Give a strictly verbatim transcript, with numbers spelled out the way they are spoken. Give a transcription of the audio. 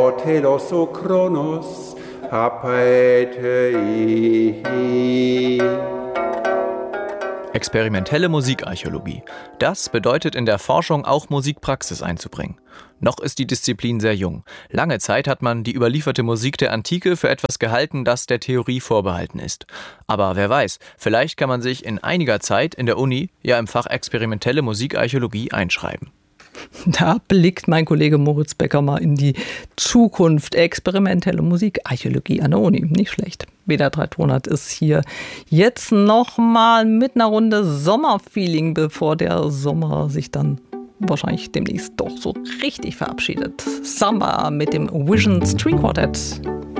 telos o chronos hapaetei. Experimentelle Musikarchäologie. Das bedeutet in der Forschung auch Musikpraxis einzubringen. Noch ist die Disziplin sehr jung. Lange Zeit hat man die überlieferte Musik der Antike für etwas gehalten, das der Theorie vorbehalten ist. Aber wer weiß, vielleicht kann man sich in einiger Zeit in der Uni ja im Fach Experimentelle Musikarchäologie einschreiben. Da blickt mein Kollege Moritz Becker mal in die Zukunft. Experimentelle Musikarchäologie an der Uni. Nicht schlecht. Beda dreihundert ist hier jetzt noch mal mit einer Runde Sommerfeeling, bevor der Sommer sich dann wahrscheinlich demnächst doch so richtig verabschiedet. Samba mit dem Vision String Quartet.